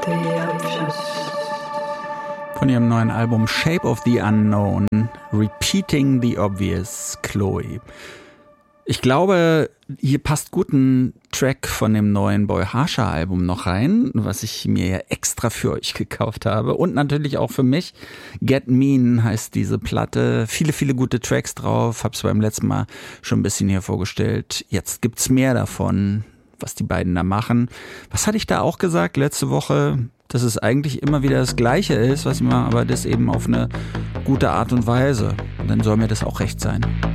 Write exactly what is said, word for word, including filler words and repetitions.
Von ihrem neuen Album Shape of the Unknown, Repeating the Obvious, Chloe. Ich glaube, hier passt gut ein Track von dem neuen Boy Harsha Album noch rein, was ich mir ja extra für euch gekauft habe und natürlich auch für mich. Get Mean heißt diese Platte. Viele, viele gute Tracks drauf. Hab's beim letzten Mal schon ein bisschen hier vorgestellt. Jetzt gibt's mehr davon, was die beiden da machen. Was hatte ich da auch gesagt letzte Woche? Dass es eigentlich immer wieder das Gleiche ist, was ich mache, aber das eben auf eine gute Art und Weise. Und dann soll mir das auch recht sein.